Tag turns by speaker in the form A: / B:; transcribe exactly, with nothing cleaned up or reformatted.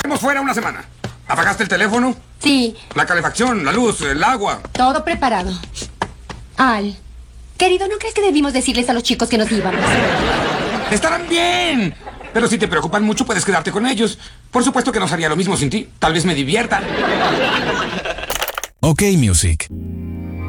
A: Estamos fuera una semana. ¿Apagaste el teléfono?
B: Sí.
A: La calefacción, la luz, el agua.
B: Todo preparado. Al, querido, ¿no crees que debimos decirles a los chicos que nos íbamos?
A: Estarán bien. Pero si te preocupan mucho, puedes quedarte con ellos. Por supuesto que no haría lo mismo sin ti. Tal vez me divierta.
C: Ok, Music.